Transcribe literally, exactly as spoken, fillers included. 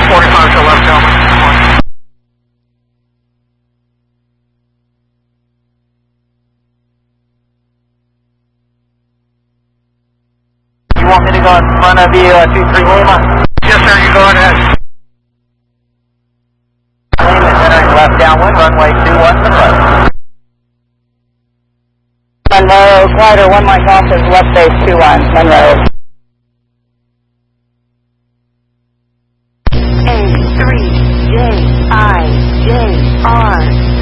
forty-five to left, Delta. You want me to go in front of you, uh, two three Lima? Yes, sir, you go ahead. Lima is entering left downwind, runway two one to the left. Monroe, glider one mic off is left base two one, Monroe. A three J I J R